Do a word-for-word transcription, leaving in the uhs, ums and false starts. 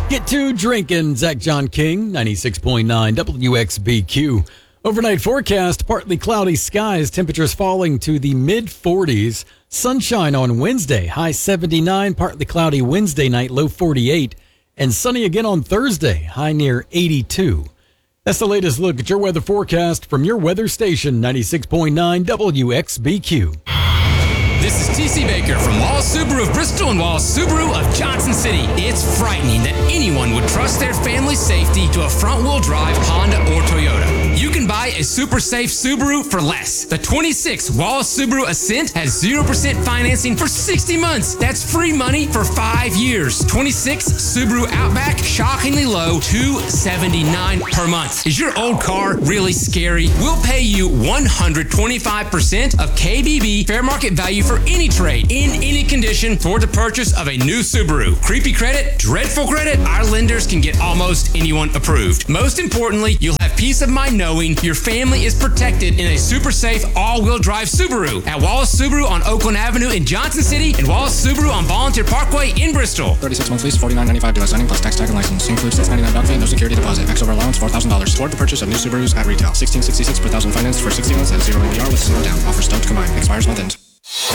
Get to drinking. Zach John King, ninety-six point nine W X B Q. Overnight forecast, partly cloudy skies, temperatures falling to the mid forties. Sunshine on Wednesday, high seventy-nine, partly cloudy Wednesday night, low forty-eight. And sunny again on Thursday, high near eighty-two. That's the latest look at your weather forecast from your weather station, ninety-six point nine W X B Q. This is T C Baker from Wallace Subaru of Bristol and Wallace Subaru of Johnson City. It's frightening that anyone would trust their family's safety to a front-wheel drive Honda or Toyota. You can buy a super safe Subaru for less. The twenty-six Wallace Subaru Ascent has zero percent financing for sixty months. That's free money for five years. twenty-six Subaru Outback, shockingly low, two hundred seventy-nine dollars per month. Is your old car really scary? We'll pay you one hundred twenty-five percent of K B B fair market value for any trade, in any condition, toward the purchase of a new Subaru. Creepy credit, dreadful credit, our lenders can get almost anyone approved. Most importantly, you'll have peace of mind knowing your family is protected in a super safe all-wheel drive Subaru at Wallace Subaru on Oakland Avenue in Johnson City and Wallace Subaru on Volunteer Parkway in Bristol. thirty-six month lease, forty-nine ninety-five dealer signing plus tax tag and license. Includes six ninety-nine down fee, no security deposit. Max over allowance four thousand dollars. Toward the purchase of new Subarus at retail. sixteen sixty-six per thousand financed for sixty months at zero A P R with zero down. Offers don't combine. Expires month end.